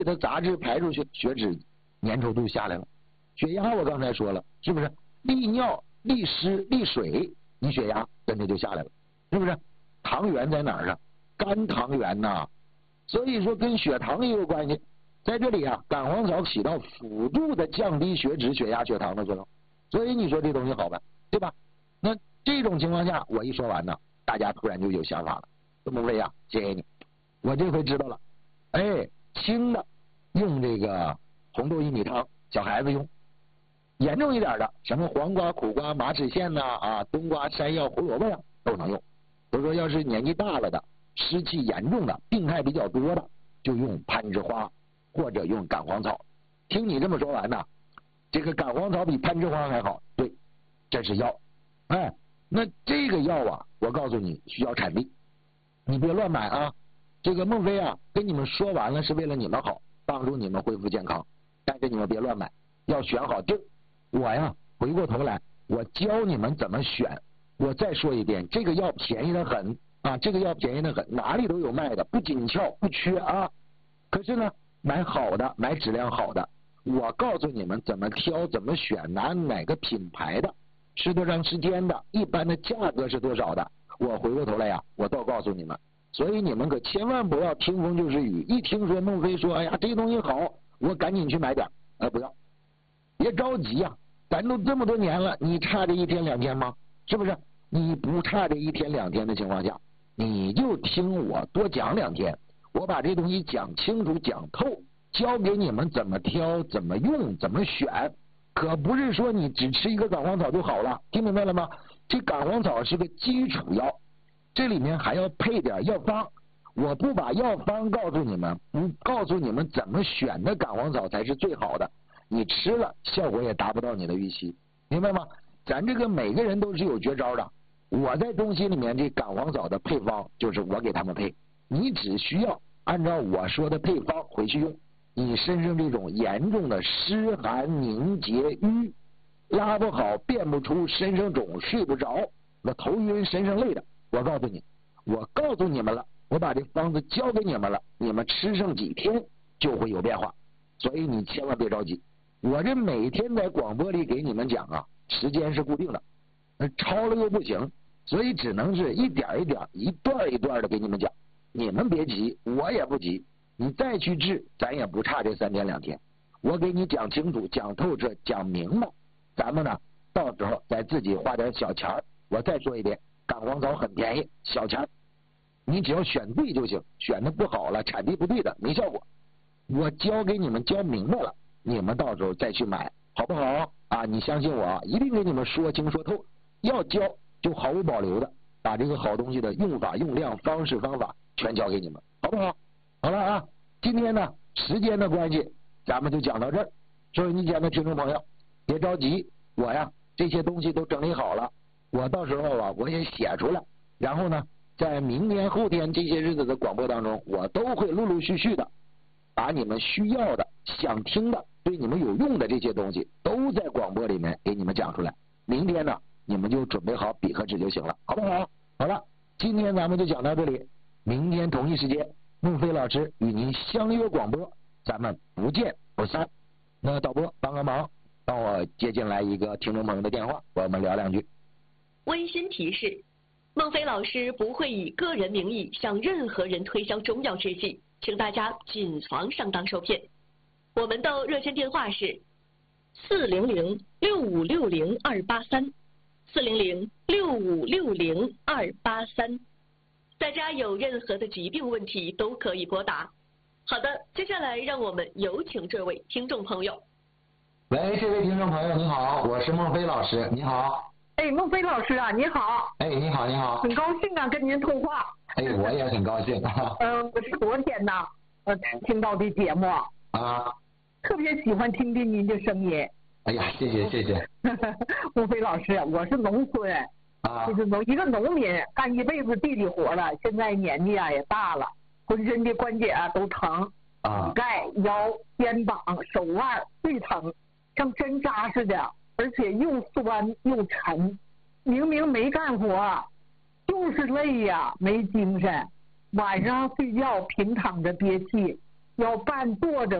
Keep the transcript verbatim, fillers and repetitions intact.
给它杂质排出去，血脂粘稠度下来了。血压我刚才说了，是不是利尿利湿利水，你血压跟着就下来了，是不是？糖原在哪儿啊？肝糖原呐，所以说跟血糖也有关系。在这里啊，杆黄草起到辅助的降低血脂、血压、血糖的作用，所以你说这东西好办，对吧？那这种情况下，我一说完呢，大家突然就有想法了。这么飞呀，谢谢你，我这回知道了。哎，轻的用这个红豆薏米汤，小孩子用；严重一点的，什么黄瓜、苦瓜、马齿苋呐、啊，冬瓜、山药、胡萝卜呀，都能用。比如说，要是年纪大了的、湿气严重的、病态比较多的，就用攀枝花或者用杆黄草。听你这么说完呢，这个杆黄草比攀枝花还好。对，这是药。哎，那这个药啊，我告诉你需要产地，你别乱买啊。这个孟非啊，跟你们说完了是为了你们好，帮助你们恢复健康，但是你们别乱买，要选好地儿。我呀，回过头来，我教你们怎么选。我再说一遍，这个药便宜的很啊，这个药便宜的很，哪里都有卖的，不紧俏，不缺啊。可是呢，买好的，买质量好的，我告诉你们怎么挑，怎么选，拿哪个品牌的，吃多长时间的，一般的价格是多少的，我回过头来呀，我都告诉你们。所以你们可千万不要听风就是雨，一听说孟非说，哎呀，这个东西好，我赶紧去买点，呃，不要，别着急呀、啊，咱都这么多年了，你差这一天两天吗？是不是？你不差这一天两天的情况下，你就听我多讲两天，我把这东西讲清楚讲透，教给你们怎么挑怎么用怎么选，可不是说你只吃一个杆黄草就好了，听明白了吗？这杆黄草是个基础药，这里面还要配点药方，我不把药方告诉你们，不告诉你们怎么选的杆黄草才是最好的，你吃了效果也达不到你的预期，明白吗？咱这个每个人都是有绝招的，我在中心里面这杆黄草的配方就是我给他们配，你只需要按照我说的配方回去用。你身上这种严重的湿寒凝结瘀，拉不好便不出，身上肿睡不着，那头晕身上累的，我告诉你，我告诉你们了，我把这方子教给你们了，你们吃上几天就会有变化，所以你千万别着急。我这每天在广播里给你们讲啊，时间是固定的，超了又不行，所以只能是一点一点一段一段的给你们讲，你们别急，我也不急，你再去治咱也不差这三天两天，我给你讲清楚讲透彻讲明白，咱们呢到时候再自己花点小钱儿。我再说一遍，杆黄草很便宜，小钱你只要选对就行，选的不好了产地不对的没效果，我教给你们教明白了，你们到时候再去买好不好啊？你相信我，一定给你们说清说透，要教就毫无保留的把这个好东西的用法用量方式方法全教给你们，好不好？好了啊，今天呢时间的关系咱们就讲到这儿，收音机前的听众朋友别着急，我呀这些东西都整理好了，我到时候啊我也写出来，然后呢在明天后天这些日子的广播当中，我都会陆陆续续的把你们需要的想听的对你们有用的这些东西都在广播里面给你们讲出来，明天呢你们就准备好笔和纸就行了，好不好？好了，今天咱们就讲到这里，明天同一时间孟非老师与您相约广播，咱们不见不散。那导播帮个忙，帮我接进来一个听众朋友的电话，我们聊两句。 温馨提示，孟非老师不会以个人名义向任何人推销中药制剂，请大家谨防上当受骗。我们的热线电话是四零零六五六零二八三，四零零六五六零二八三。大家有任何的疾病问题都可以拨打。好的，接下来让我们有请这位听众朋友。 喂，这位听众朋友你好，我是孟非老师，你好。 哎，孟非老师啊，你好。 哎，你好，你好。 很高兴啊，跟您通话。 哎，我也很高兴。 嗯、呃，我是昨天呢，呃，听到的节目啊， 特别喜欢听听您的声音。 哎呀，谢谢谢谢。 孟非老师，我是农村。 啊， 就是农一个农民，干一辈子地里活了，现在年纪啊也大了，浑身的关节啊都疼， 啊， 盖、腰、肩膀、手腕最疼，像针扎似的，而且又酸又沉。明明没干活，就是累呀，没精神。晚上睡觉平躺着憋气， 要半坐着